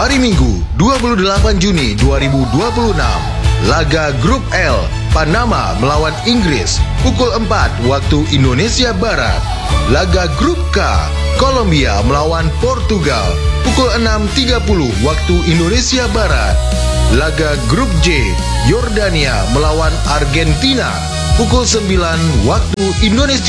Hari Minggu, 28 Juni 2026. Laga Grup L, Panama melawan Inggris, pukul 4 waktu Indonesia Barat. Laga Grup K, Kolombia melawan Portugal, pukul 6.30 waktu Indonesia Barat. Laga Grup J, Yordania melawan Argentina, pukul 9 waktu Indonesia